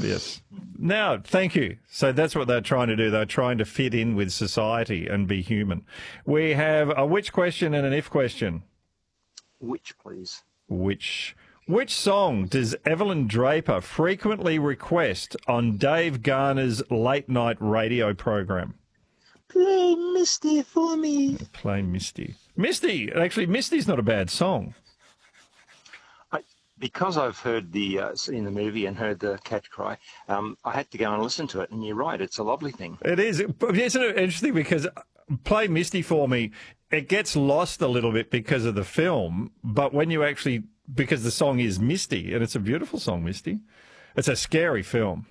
Yes. Now, thank you. So that's what they're trying to do. They're trying to fit in with society and be human. We have a which question and an if question. Which, please? Which song does Evelyn Draper frequently request on Dave Garner's late night radio program? Play Misty for me. Play Misty. Misty. Actually, Misty's not a bad song. Because I've heard seen the movie and heard the catch cry, I had to go and listen to it. And you're right, it's a lovely thing. It is. Isn't it interesting? Because Play Misty for me, it gets lost a little bit because of the film. But when you actually, because the song is Misty, and it's a beautiful song, Misty. It's a scary film.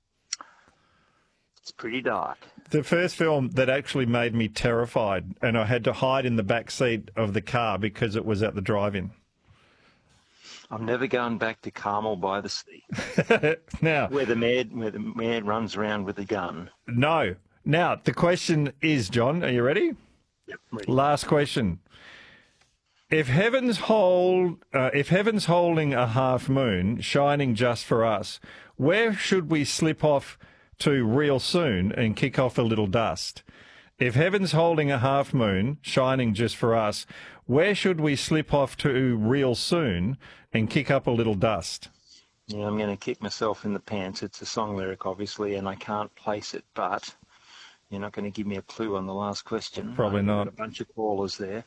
It's pretty dark. The first film that actually made me terrified, and I had to hide in the back seat of the car because it was at the drive-in. I'm never going back to Carmel by the Sea. Now, where the mayor runs around with a gun. No. Now, the question is, John, are you ready? Yep, ready. Last question. If heaven's holding a half moon shining just for us, where should we slip off to real soon and kick off a little dust? If heaven's holding a half moon shining just for us, where should we slip off to real soon and kick up a little dust? Yeah, I'm going to kick myself in the pants. It's a song lyric, obviously, and I can't place it, but you're not going to give me a clue on the last question. Probably not. Got a bunch of callers there.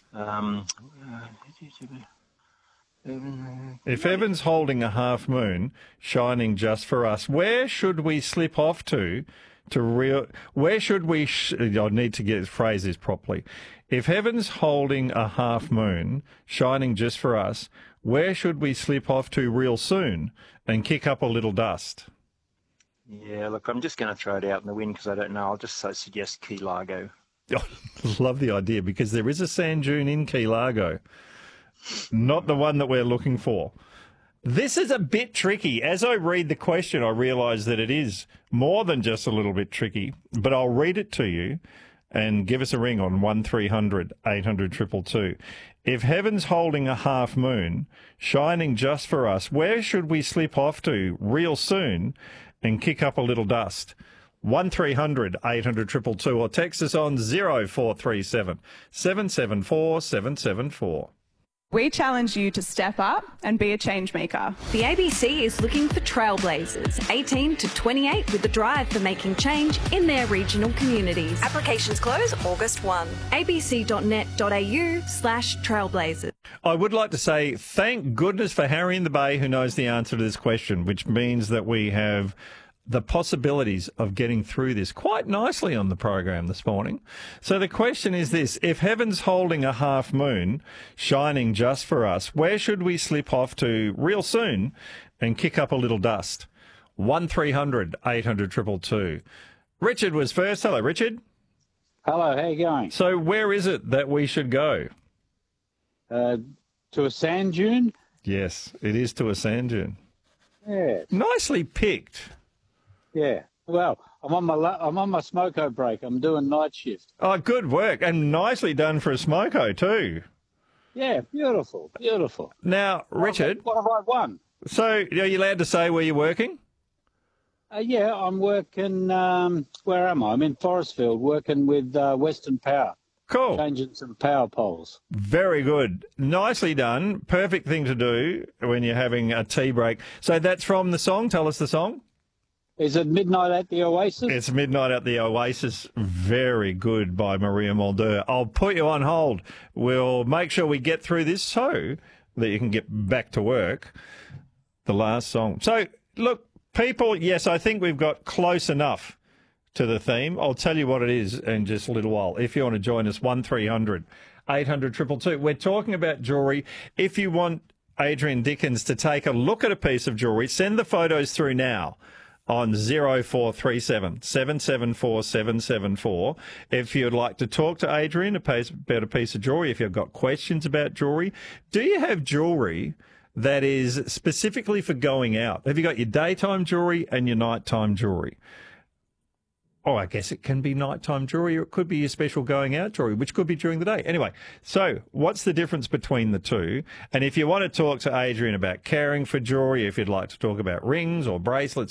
If heaven's holding a half moon shining just for us, where should we slip off to real? Where should we? I need to get phrase this properly. If heaven's holding a half moon shining just for us, where should we slip off to real soon and kick up a little dust? Yeah, look, I'm just going to throw it out in the wind because I don't know. I'll just suggest Key Largo. Love the idea because there is a sand dune in Key Largo. Not the one that we're looking for. This is a bit tricky. As I read the question, I realise that it is more than just a little bit tricky, but I'll read it to you and give us a ring on 1300 800 222. If heaven's holding a half moon shining just for us, where should we slip off to real soon and kick up a little dust? 1300 800 222 or text us on 0437 774 774. We challenge you to step up and be a change maker. The ABC is looking for trailblazers, 18 to 28, with the drive for making change in their regional communities. Applications close August 1. abc.net.au/trailblazers. I would like to say thank goodness for Harry in the Bay who knows the answer to this question, which means that we have the possibilities of getting through this quite nicely on the program this morning. So the question is this: if heaven's holding a half moon shining just for us, where should we slip off to real soon and kick up a little dust? 1300 800 222. Richard was first. Hello, Richard. Hello, how you going? So where is it that we should go? To a sand dune? Yes, it is to a sand dune. Yeah. Nicely picked. Yeah. Well, I'm on my smoko break. I'm doing night shift. Oh, good work. And nicely done for a smoko too. Yeah, beautiful, beautiful. Now, Richard. What have I won? So, are you allowed to say where you're working? Yeah, I'm working, where am I? I'm in Forestfield working with Western Power. Cool. Changing some power poles. Very good. Nicely done. Perfect thing to do when you're having a tea break. So that's from the song. Tell us the song. Is it Midnight at the Oasis? It's Midnight at the Oasis. Very good by Maria Mulder. I'll put you on hold. We'll make sure we get through this so that you can get back to work. The last song. So, look, people, yes, I think we've got close enough to the theme. I'll tell you what it is in just a little while. If you want to join us, 1300 800 222. We're talking about jewellery. If you want Adrian Dickens to take a look at a piece of jewellery, send the photos through now on 0437 774 774. If you'd like to talk to Adrian about a piece of jewellery, if you've got questions about jewellery, do you have jewellery that is specifically for going out? Have you got your daytime jewellery and your nighttime jewellery? Oh, I guess it can be nighttime jewellery, or it could be your special going out jewellery, which could be during the day. Anyway, so what's the difference between the two? And if you want to talk to Adrian about caring for jewellery, if you'd like to talk about rings or bracelets